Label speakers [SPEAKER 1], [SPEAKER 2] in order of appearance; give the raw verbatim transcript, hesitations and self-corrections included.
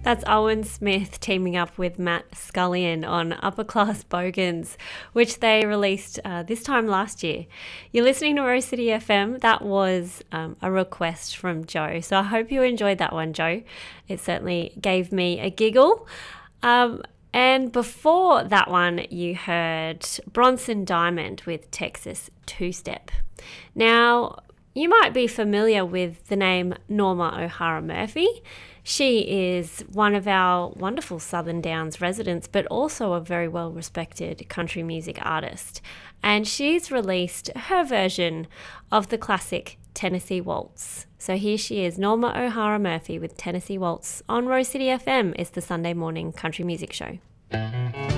[SPEAKER 1] That's Owen Smith teaming up with Matt Scullion on Upper Class Bogans, which they released uh, this time last year. You're listening to Rose City F M. That was um, a request from Joe, so I hope you enjoyed that one, Joe. It certainly gave me a giggle. Um, and before that one, you heard Bronson Diamond with Texas Two-Step. Now, you might be familiar with the name Norma O'Hara Murphy. She is one of our wonderful Southern Downs residents, but also a very well-respected country music artist. And she's released her version of the classic Tennessee Waltz. So here she is, Norma O'Hara Murphy with Tennessee Waltz on Rose City F M. It's the Sunday morning country music show.